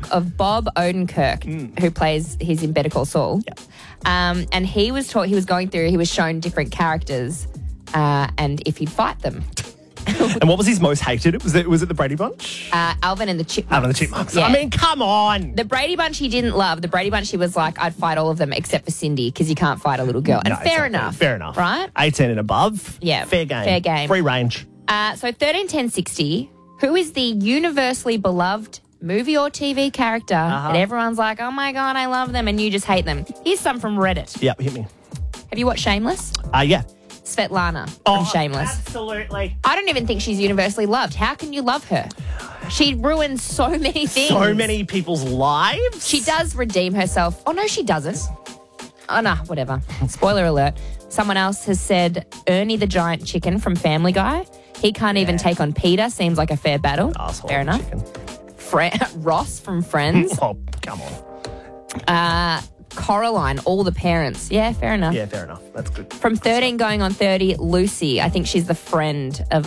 of Bob Odenkirk, who plays, he's in Better Call Saul. Yep. And he was shown different characters and if he'd fight them. And what was his most hated? Was it the Brady Bunch? Alvin and the Chipmunks. Alvin and the Chipmunks. Yeah. I mean, come on. The Brady Bunch he didn't love. The Brady Bunch he was like, I'd fight all of them except for Cindy because you can't fight a little girl. And No, fair exactly. enough. Fair enough. Right? 18 and above. Yeah. Fair game. Fair game. Free range. So 13, 10, 60, who is the universally beloved movie or TV character that everyone's like, oh my God, I love them, and you just hate them? Here's some from Reddit. Yep, hit me. Have you watched Shameless? Yeah. Svetlana from Shameless. Absolutely. I don't even think she's universally loved. How can you love her? She ruins so many things. So many people's lives. She does redeem herself. Oh, no, she doesn't. Oh, no, whatever. Spoiler alert. Someone else has said Ernie the Giant Chicken from Family Guy. He can't even take on Peter. Seems like a fair battle. Asshole Fair enough. chicken. Ross from Friends. Oh, come on. Coraline, all the parents. Yeah, fair enough. Yeah, fair enough. That's good. From 13 going on 30, Lucy. I think she's the friend of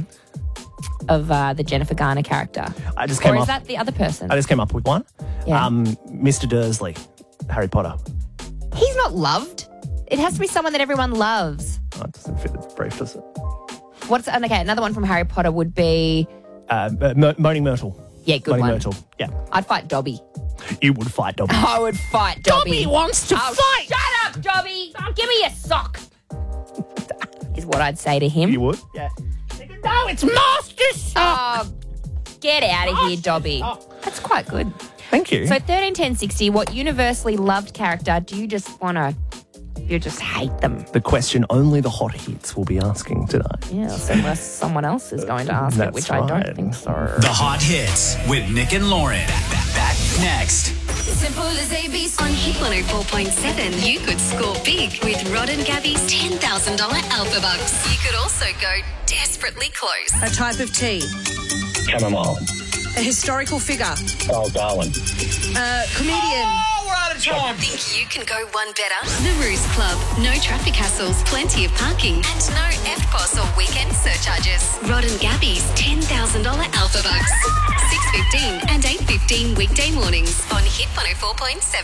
the Jennifer Garner character. I just Or came is up. that the other person? I just came up with one. Yeah. Mr. Dursley, Harry Potter. He's not loved. It has to be someone that everyone loves. Oh, it doesn't fit the brief, does it? Okay, another one from Harry Potter would be... Moaning Myrtle. Yeah, good Moaning one. Myrtle. Yeah. I'd fight Dobby. You would fight Dobby. I would fight Dobby. Dobby wants to fight. Shut up, Dobby. Oh, give me a sock. Is what I'd say to him. You would? Yeah. No, it's Master Sock. Oh, get out of here, Dobby. That's quite good. Thank you. So 13, 10, 60, what universally loved character do you just you just hate them? the question only the hot hits will be asking today. Yeah, unless someone else is going to ask it, That's which I don't right. think so. The Hot Hits with Nick and Lauren. Back next. Simple as ABC. On Hit 104.7, you could score big with Rod and Gabby's $10,000 Alpha Bucks. You could also go desperately close. A type of tea. Chamomile. A historical figure. Oh, Darwin. A comedian. Think you can go one better? The Ruse Club. No traffic hassles, plenty of parking, and no FPOS or weekend surcharges. Rod and Gabby's $10,000 Alpha Bucks. 6:15 and 8:15 weekday mornings on Hit 104.7.